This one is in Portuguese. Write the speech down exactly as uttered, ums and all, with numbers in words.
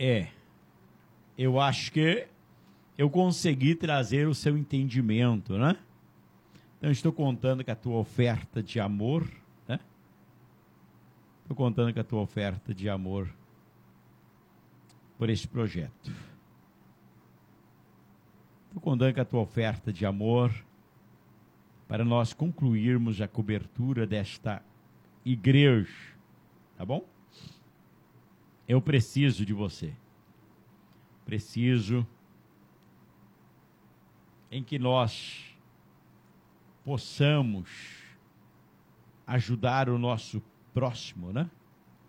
É. Eu acho que eu consegui trazer o seu entendimento, né? Então, estou contando com a tua oferta de amor, né? Estou contando com a tua oferta de amor por este projeto. Estou contando com a tua oferta de amor para nós concluirmos a cobertura desta igreja, tá bom? Eu preciso de você. Preciso em que nós possamos ajudar o nosso próximo, né?